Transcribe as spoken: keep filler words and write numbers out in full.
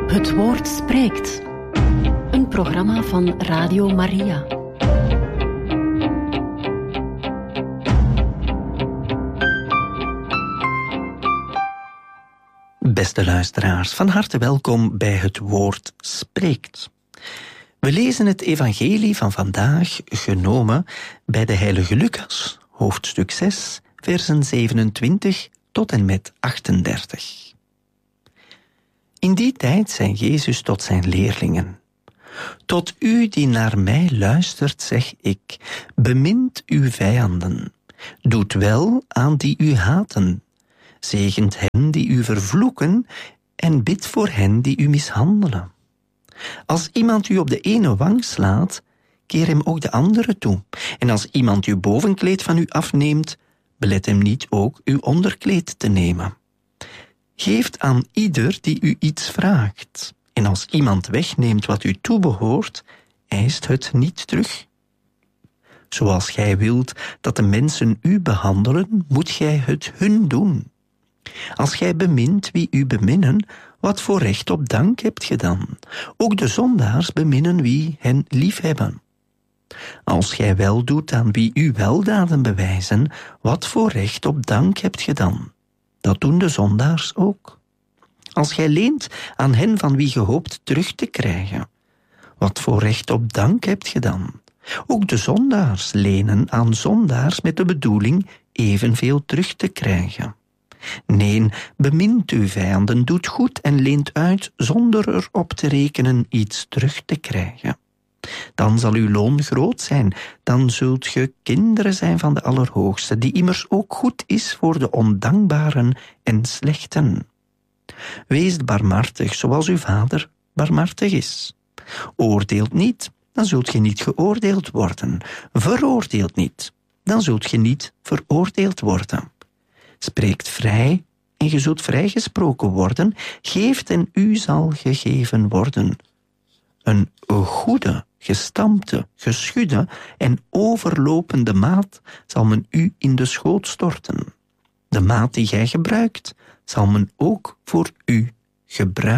Het Woord spreekt. Een programma van Radio Maria. Beste luisteraars, van harte welkom bij Het Woord spreekt. We lezen het evangelie van vandaag genomen bij de heilige Lucas, hoofdstuk zes, versen zevenentwintig tot en met achtendertig. In die tijd zei Jezus tot zijn leerlingen: Tot u die naar mij luistert, zeg ik, bemint uw vijanden, doet wel aan die u haten, zegent hen die u vervloeken en bidt voor hen die u mishandelen. Als iemand u op de ene wang slaat, keer hem ook de andere toe. En als iemand uw bovenkleed van u afneemt, belet hem niet ook uw onderkleed te nemen. Geeft aan ieder die u iets vraagt. En als iemand wegneemt wat u toebehoort, eist het niet terug. Zoals gij wilt dat de mensen u behandelen, moet gij het hun doen. Als gij bemint wie u beminnen, wat voor recht op dank hebt ge dan? Ook de zondaars beminnen wie hen liefhebben. Als gij wel doet aan wie u weldaden bewijzen, wat voor recht op dank hebt ge dan? Dat doen de zondaars ook. Als gij leent aan hen van wie ge hoopt terug te krijgen, wat voor recht op dank hebt ge dan? Ook de zondaars lenen aan zondaars met de bedoeling evenveel terug te krijgen. Nee, bemint uw vijanden, doet goed en leent uit zonder erop te rekenen iets terug te krijgen. Dan zal uw loon groot zijn, dan zult ge kinderen zijn van de Allerhoogste, die immers ook goed is voor de ondankbaren en slechten. Wees barmhartig, zoals uw vader barmhartig is. Oordeelt niet, dan zult ge niet geoordeeld worden. Veroordeelt niet, dan zult ge niet veroordeeld worden. Spreekt vrij, en ge zult vrijgesproken worden. Geeft, en u zal gegeven worden. Een goede, gestampte, geschudde en overlopende maat zal men u in de schoot storten. De maat die gij gebruikt, zal men ook voor u gebruiken.